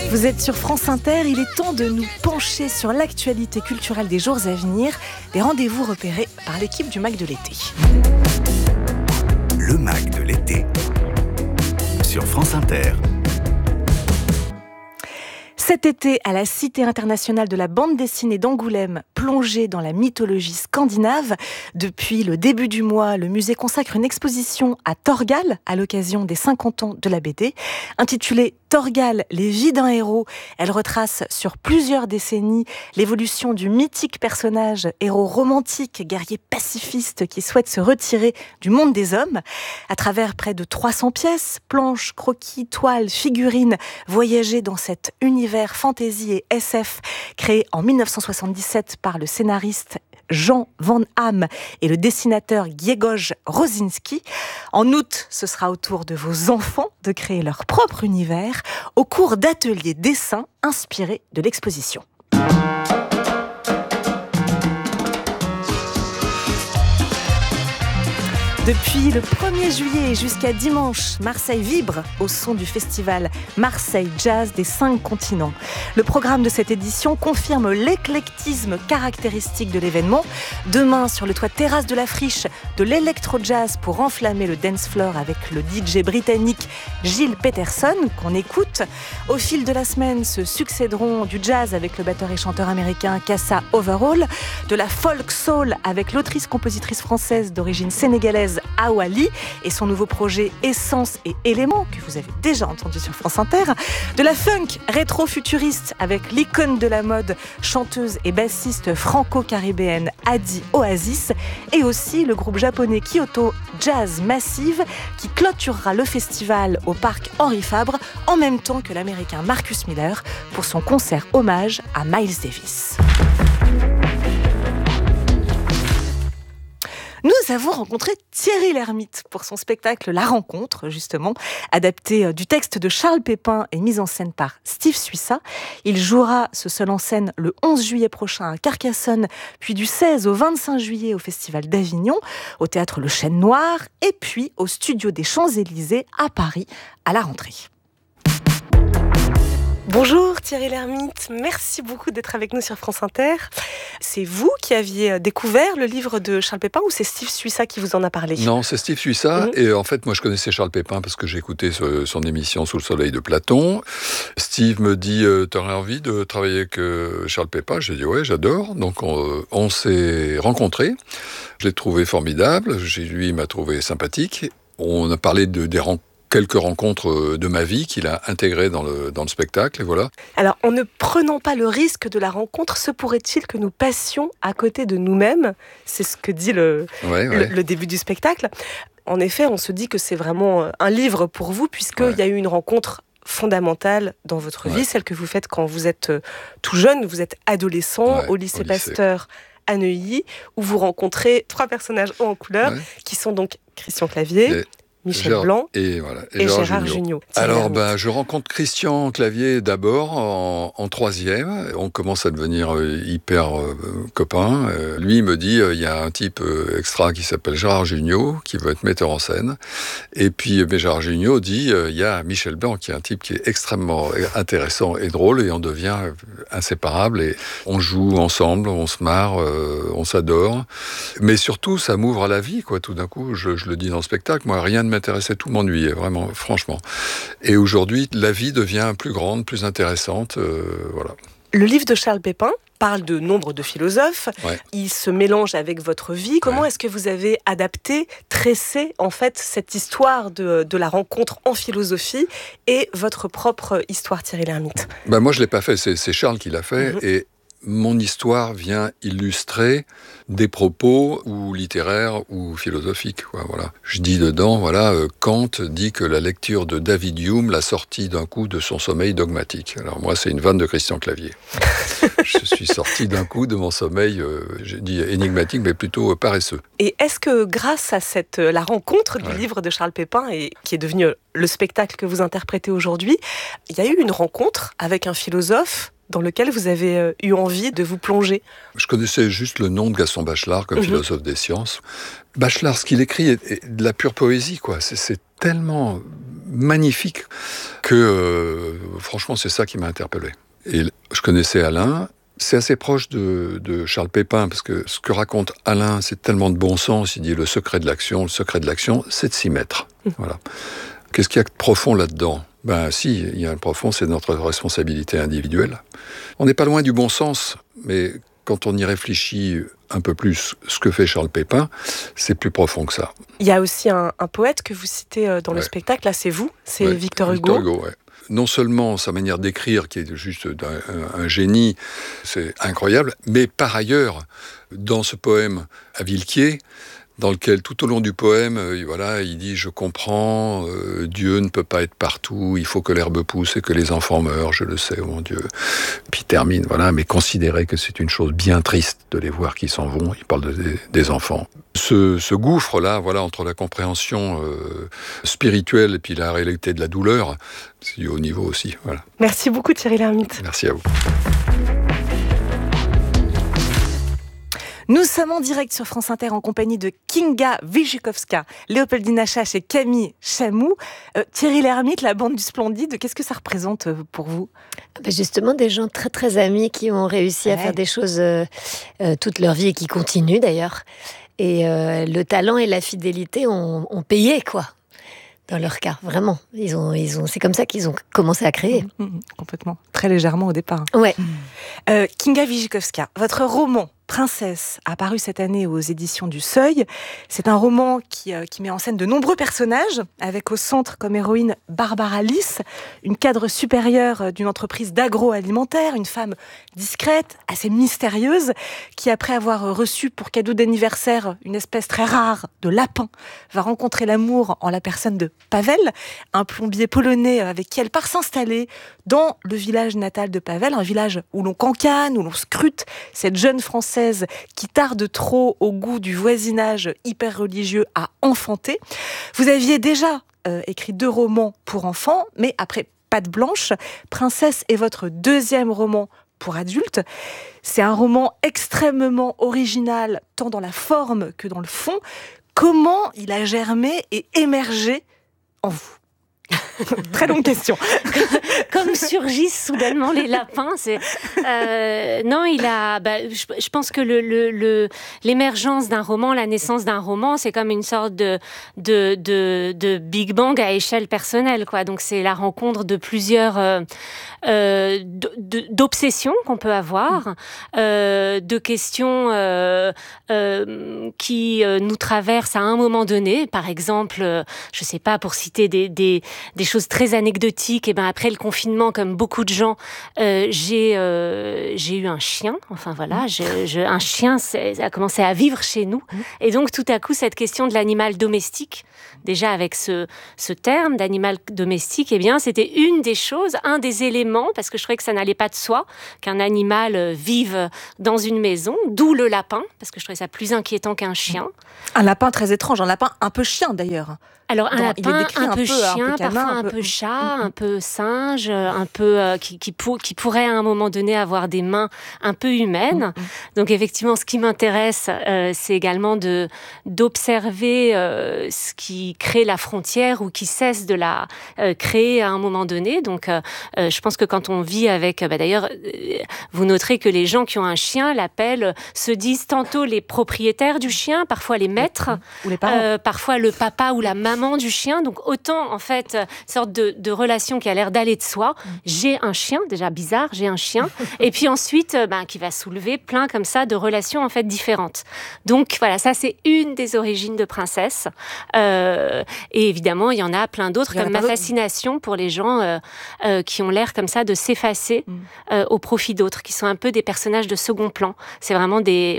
Vous êtes sur France Inter, il est temps de nous pencher sur l'actualité culturelle des jours à venir, des rendez-vous repérés par l'équipe du MAC de l'été. Le MAC de l'été sur France Inter. Cet été, à la Cité internationale de la bande dessinée d'Angoulême, plongée dans la mythologie scandinave, depuis le début du mois, le musée consacre une exposition à Thorgal à l'occasion des 50 ans de la BD. Intitulée Thorgal, les vies d'un héros, elle retrace sur plusieurs décennies l'évolution du mythique personnage, héros romantique, guerrier pacifiste qui souhaite se retirer du monde des hommes. À travers près de 300 pièces, planches, croquis, toiles, figurines, voyager dans cet univers fantasy et SF créé en 1977 par le scénariste Jean Van Hamme et le dessinateur Grzegorz Rosinski. En août, ce sera au tour de vos enfants de créer leur propre univers au cours d'ateliers dessins inspirés de l'exposition. Depuis le 1er juillet jusqu'à dimanche, Marseille vibre au son du festival Marseille Jazz des 5 continents. Le programme de cette édition confirme l'éclectisme caractéristique de l'événement. Demain, sur le toit de terrasse de la Friche, de l'électro-jazz pour enflammer le dance floor avec le DJ britannique Gilles Peterson, qu'on écoute. Au fil de la semaine se succéderont du jazz avec le batteur et chanteur américain Kassa Overall, de la folk soul avec l'autrice-compositrice française d'origine sénégalaise Awali et son nouveau projet Essence et Éléments, que vous avez déjà entendu sur France Inter, de la funk rétro-futuriste avec l'icône de la mode, chanteuse et bassiste franco-caribéenne Adi Oasis, et aussi le groupe japonais Kyoto Jazz Massive qui clôturera le festival au parc Henri Fabre en même temps que l'américain Marcus Miller pour son concert hommage à Miles Davis. Nous avons rencontré Thierry Lhermitte pour son spectacle La Rencontre, justement, adapté du texte de Charles Pépin et mis en scène par Steve Suissa. Il jouera ce seul en scène le 11 juillet prochain à Carcassonne, puis du 16 au 25 juillet au Festival d'Avignon, au théâtre Le Chêne Noir, et puis au Studio des Champs-Élysées à Paris à la rentrée. Bonjour Thierry Lhermitte, merci beaucoup d'être avec nous sur France Inter. C'est vous qui aviez découvert le livre de Charles Pépin ou c'est Steve Suissa qui vous en a parlé ? Non, c'est Steve Suissa. Et en fait, moi je connaissais Charles Pépin parce que j'ai écouté son émission Sous le soleil de Platon. Steve me dit « T'aurais envie de travailler avec Charles Pépin ?» J'ai dit « Ouais, j'adore ». Donc on s'est rencontrés. Je l'ai trouvé formidable. Lui, il m'a trouvé sympathique. On a parlé des rencontres. Quelques rencontres de ma vie qu'il a intégrées dans le spectacle, et voilà. Alors, en ne prenant pas le risque de la rencontre, se pourrait-il que nous passions à côté de nous-mêmes ? C'est ce que dit le début du spectacle. En effet, on se dit que c'est vraiment un livre pour vous, puisqu'il y a eu une rencontre fondamentale dans votre vie, celle que vous faites quand vous êtes tout jeune, vous êtes adolescent au lycée Pasteur à Neuilly, où vous rencontrez 3 personnages hauts en couleur, qui sont donc Christian Clavier, Michel Blanc et Gérard Jugnot. Alors, je rencontre Christian Clavier d'abord en 3e. On commence à devenir hyper copains. Lui, il me dit, il y a un type extra qui s'appelle Gérard Jugnot, qui veut être metteur en scène. Et puis, Gérard Jugnot dit, il y a Michel Blanc, qui est un type qui est extrêmement intéressant et drôle, et on devient inséparables. Et on joue ensemble, on se marre, on s'adore. Mais surtout, ça m'ouvre à la vie, quoi. Tout d'un coup, je le dis dans le spectacle, moi, rien ne m'intéressait, tout m'ennuyait, vraiment, franchement. Et aujourd'hui, la vie devient plus grande, plus intéressante, voilà. Le livre de Charles Pépin parle de nombre de philosophes, il se mélange avec votre vie. Comment est-ce que vous avez adapté, tressé, en fait, cette histoire de la rencontre en philosophie et votre propre histoire, Thierry Lhermitte ? Moi, je ne l'ai pas fait, c'est Charles qui l'a fait, et mon histoire vient illustrer des propos ou littéraires ou philosophiques. Voilà. Je dis dedans, Kant dit que la lecture de David Hume l'a sorti d'un coup de son sommeil dogmatique. Alors moi, c'est une vanne de Christian Clavier. Je suis sorti d'un coup de mon sommeil, j'ai dit énigmatique, mais plutôt paresseux. Et est-ce que grâce à la rencontre du livre de Charles Pépin, et qui est devenu le spectacle que vous interprétez aujourd'hui, il y a eu une rencontre avec un philosophe dans lequel vous avez eu envie de vous plonger? Je connaissais juste le nom de Gaston Bachelard comme philosophe des sciences. Bachelard, ce qu'il écrit est de la pure poésie, quoi. C'est tellement magnifique que, franchement, c'est ça qui m'a interpellé. Et je connaissais Alain. C'est assez proche de Charles Pépin, parce que ce que raconte Alain, c'est tellement de bon sens. Il dit le secret de l'action, c'est de s'y mettre. Voilà. Qu'est-ce qu'il y a de profond là-dedans ? Si, il y a un profond, c'est notre responsabilité individuelle. On n'est pas loin du bon sens, mais quand on y réfléchit un peu plus, ce que fait Charles Pépin, c'est plus profond que ça. Il y a aussi un poète que vous citez dans le spectacle, là c'est vous, c'est Victor Hugo. Victor Hugo, ouais. Non seulement sa manière d'écrire, qui est juste un génie, c'est incroyable, mais par ailleurs, dans ce poème à Villequier, dans lequel tout au long du poème, il dit « Je comprends, Dieu ne peut pas être partout, il faut que l'herbe pousse et que les enfants meurent, je le sais, oh mon Dieu. » Puis il termine, mais considérez que c'est une chose bien triste de les voir qui s'en vont. Il parle des enfants. Ce gouffre-là, entre la compréhension spirituelle et puis la réalité de la douleur, c'est du haut niveau aussi. Voilà. Merci beaucoup Thierry Lhermitte. Merci à vous. Nous sommes en direct sur France Inter en compagnie de Kinga Wyrzykowska, Léopoldina Chache et Camille Chamou. Thierry Lhermitte, la bande du Splendide, qu'est-ce que ça représente pour vous ? Justement, des gens très très amis qui ont réussi à faire des choses toute leur vie et qui continuent d'ailleurs. Et le talent et la fidélité ont payé, quoi. Dans leur cas, vraiment. C'est comme ça qu'ils ont commencé à créer. Complètement. Très légèrement au départ. Ouais. Kinga Wyrzykowska, votre roman Princesse, apparu cette année aux éditions du Seuil. C'est un roman qui met en scène de nombreux personnages, avec au centre comme héroïne Barbara Lys, une cadre supérieure d'une entreprise d'agroalimentaire, une femme discrète, assez mystérieuse, qui après avoir reçu pour cadeau d'anniversaire une espèce très rare de lapin, va rencontrer l'amour en la personne de Pavel, un plombier polonais avec qui elle part s'installer dans le village natal de Pavel, un village où l'on cancane, où l'on scrute cette jeune Française qui tarde trop au goût du voisinage hyper religieux à enfanter. Vous aviez déjà écrit 2 romans pour enfants, mais après Patte Blanche, Princesse est votre 2e roman pour adultes. C'est un roman extrêmement original, tant dans la forme que dans le fond. Comment il a germé et émergé en vous ? Très longue question. Comme surgissent soudainement les lapins. Non, je pense que l'émergence d'un roman, la naissance d'un roman, c'est comme une sorte de Big Bang à échelle personnelle, quoi. Donc c'est la rencontre de plusieurs d'obsessions qu'on peut avoir, de questions qui nous traversent à un moment donné. Par exemple, je sais pas, pour citer des choses très anecdotiques, et après le confinement, comme beaucoup de gens, j'ai eu un chien. Enfin voilà, un chien a commencé à vivre chez nous. Et donc tout à coup, cette question de l'animal domestique, déjà avec ce terme d'animal domestique, c'était une des choses, un des éléments, parce que je trouvais que ça n'allait pas de soi, qu'un animal vive dans une maison, d'où le lapin, parce que je trouvais ça plus inquiétant qu'un chien. Un lapin très étrange, un lapin un peu chien d'ailleurs. Alors un lapin un peu chien, parfois un peu chat, un peu singe, un peu qui pourrait à un moment donné avoir des mains un peu humaines. Donc effectivement, ce qui m'intéresse, c'est également d'observer ce qui crée la frontière ou qui cesse de la créer à un moment donné. Donc je pense que quand on vit avec, d'ailleurs, vous noterez que les gens qui ont un chien l'appellent, se disent tantôt les propriétaires du chien, parfois les maîtres, ou les parents. Parfois le papa ou la maman du chien. Donc autant en fait sorte de relation qui a l'air d'aller de soi. J'ai un chien, déjà bizarre, j'ai un chien, et puis ensuite qui va soulever plein comme ça de relations en fait différentes. Donc voilà, ça c'est une des origines de Princesse. Et évidemment il y en a plein d'autres, comme ma fascination pour les gens qui ont l'air comme ça de s'effacer au profit d'autres, qui sont un peu des personnages de second plan. C'est vraiment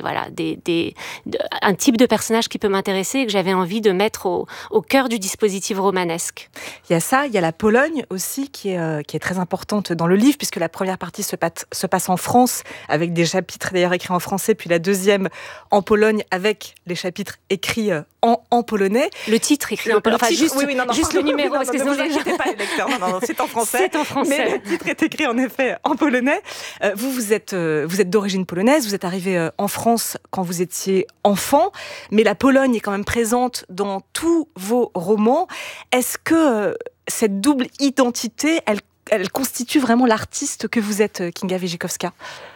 un type de personnage qui peut m'intéresser et que j'avais envie de mettre au cœur du dispositif romanesque. Il y a ça, il y a la Pologne aussi qui est très très importante dans le livre, puisque la première partie se passe en France, avec des chapitres d'ailleurs écrits en français, puis la deuxième en Pologne, avec les chapitres écrits en polonais. Le titre écrit en polonais, enfin juste le numéro, parce que sinon vous inquiétez pas les lecteurs, non, c'est en français. C'est en français. Mais le titre est écrit en effet en polonais. Vous êtes d'origine polonaise, vous êtes arrivé en France quand vous étiez enfant, mais la Pologne est quand même présente dans tous vos romans. Est-ce que cette double identité, elle constitue vraiment l'artiste que vous êtes, Kinga Wierzchowska ?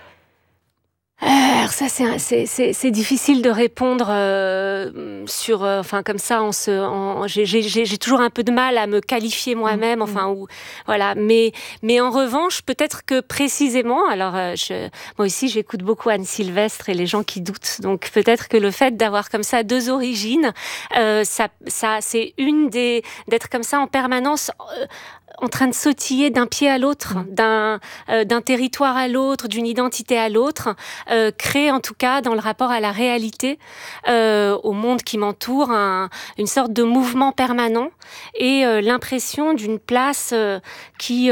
Alors ça, c'est difficile de répondre sur, enfin comme ça, j'ai toujours un peu de mal à me qualifier moi-même, enfin ou voilà. Mais en revanche, peut-être que précisément, alors moi aussi j'écoute beaucoup Anne Sylvestre et les gens qui doutent, donc peut-être que le fait d'avoir comme ça deux origines, ça c'est d'être comme ça en permanence. En train de sautiller d'un pied à l'autre, d'un territoire à l'autre, d'une identité à l'autre, crée en tout cas dans le rapport à la réalité, au monde qui m'entoure, une sorte de mouvement permanent et l'impression d'une place qui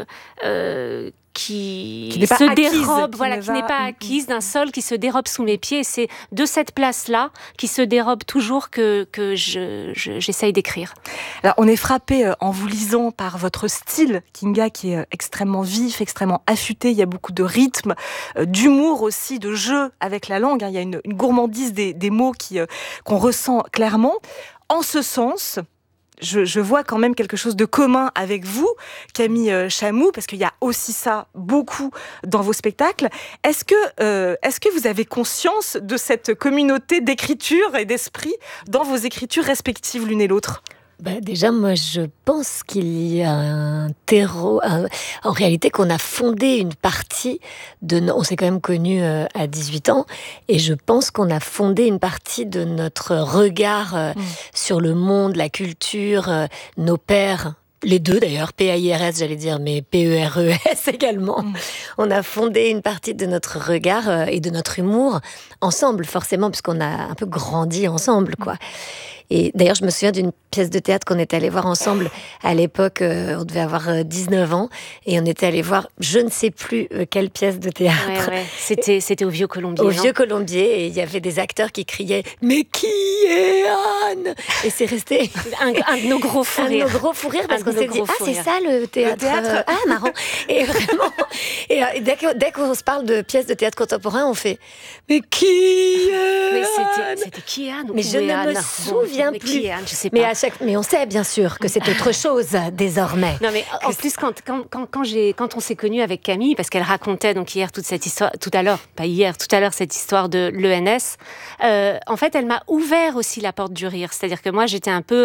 se dérobe, qui n'est pas acquise, d'un sol qui se dérobe sous mes pieds. Et c'est de cette place-là qui se dérobe toujours que j'essaye d'écrire. Alors, on est frappé en vous lisant par votre style, Kinga, qui est extrêmement vif, extrêmement affûté. Il y a beaucoup de rythme, d'humour aussi, de jeu avec la langue. Il y a une gourmandise des mots qu'on ressent clairement. En ce sens, je vois quand même quelque chose de commun avec vous, Camille Chamou, parce qu'il y a aussi ça beaucoup dans vos spectacles. Est-ce que vous avez conscience de cette communauté d'écriture et d'esprit dans vos écritures respectives l'une et l'autre ? Déjà, moi, je pense qu'il y a un terreau, en réalité, qu'on a fondé une partie on s'est quand même connus à 18 ans, et je pense qu'on a fondé une partie de notre regard sur le monde, la culture, nos pères. Les deux d'ailleurs, P-A-I-R-S j'allais dire, mais P-E-R-E-S également. On a fondé une partie de notre regard et de notre humour ensemble, forcément, puisqu'on a un peu grandi ensemble, quoi. Et d'ailleurs, je me souviens d'une pièce de théâtre qu'on était allé voir ensemble à l'époque, on devait avoir 19 ans, et on était allé voir, je ne sais plus quelle pièce de théâtre. Ouais. C'était au Vieux Colombier. Au Vieux Colombier, et il y avait des acteurs qui criaient « Mais qui est Anne ?» Et c'est resté un de nos gros fous rires. Un de nos gros fous rires, parce qu'on s'est dit « Ah, c'est ça le théâtre, ah, marrant !» Et vraiment, et dès qu'on se parle de pièces de théâtre contemporain, on fait « Mais qui est Mais Anne ?» c'était qui est Anne? Mais je ne me souviens plus. Qui est Anne, je sais pas. Mais on sait bien sûr que c'est autre chose désormais. Non, mais en plus quand on s'est connus avec Camille, parce qu'elle racontait donc hier toute cette histoire, tout à l'heure cette histoire de l'ENS, en fait elle m'a ouvert aussi la porte du rire. C'est-à-dire que moi j'étais un peu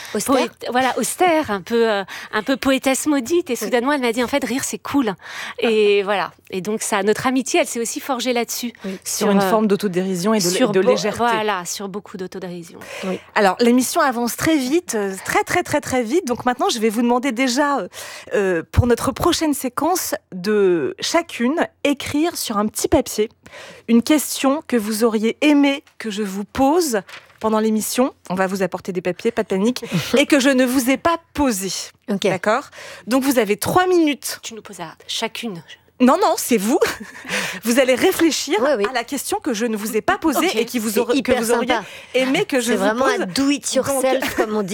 austère, un peu poétesse maudite, et soudainement elle m'a dit en fait rire c'est cool. Et voilà. Et donc ça, notre amitié, elle s'est aussi forgée là-dessus. Oui, sur une forme d'autodérision et de légèreté. Voilà, sur beaucoup d'autodérision. Oui. Alors, l'émission avance très vite, très vite. Donc maintenant, je vais vous demander déjà, pour notre prochaine séquence, de chacune écrire sur un petit papier une question que vous auriez aimé que je vous pose pendant l'émission. On va vous apporter des papiers, pas de panique, et que je ne vous ai pas posé. Okay. D'accord ? Donc vous avez 3 minutes. Tu nous poses à chacune. Non, c'est vous. Vous allez réfléchir à la question que je ne vous ai pas posée et que vous auriez aimé que je vous pose. C'est vraiment un do it yourself, comme on dit.